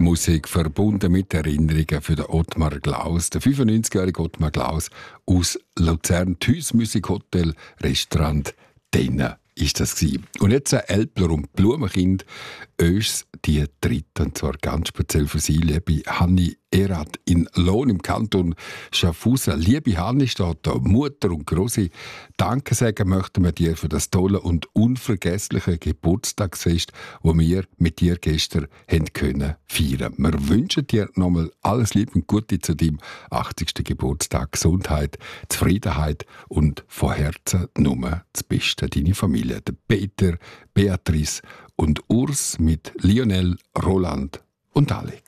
Musik verbunden mit Erinnerungen für den Ottmar Glaus, der 95-jährige Ottmar Glaus aus Luzern, Thys Musikhotel, Restaurant «Dena» ist das gewesen. Und jetzt ein Älpler und Blumenkind, uns die dritte, und zwar ganz speziell für Sie, liebe Hanni Erath in Lohn im Kanton Schaffhausen. Liebe Hanni, steht da Mutter und Grossi. Danke sagen möchten wir dir für das tolle und unvergessliche Geburtstagsfest, das wir mit dir gestern haben können feiern. Wir wünschen dir nochmal alles Liebe und Gute zu deinem 80. Geburtstag. Gesundheit, Zufriedenheit und von Herzen nur das Beste. Deine Familie, der Peter, Beatrice und Urs mit Lionel, Roland und Alex.